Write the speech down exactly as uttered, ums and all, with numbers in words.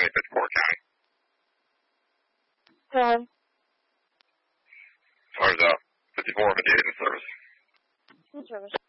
County, Pittsburgh County. Hello. As far as uh, fifty-four fifty-eight in service. In service.